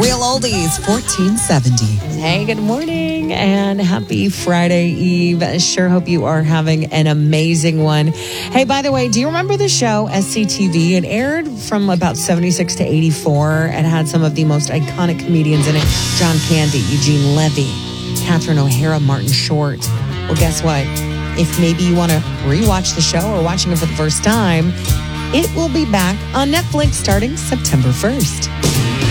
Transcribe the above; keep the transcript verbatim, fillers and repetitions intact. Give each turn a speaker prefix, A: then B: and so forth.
A: Real Oldies, fourteen seventy.
B: Hey, good morning and happy Friday Eve. Sure hope you are having an amazing one. Hey, by the way, do you remember the show S C T V? It aired from about seventy-six to eighty-four. It had some of the most iconic comedians in it. John Candy, Eugene Levy, Catherine O'Hara, Martin Short. Well, guess what? If maybe you want to rewatch the show or watching it for the first time, it will be back on Netflix starting September first.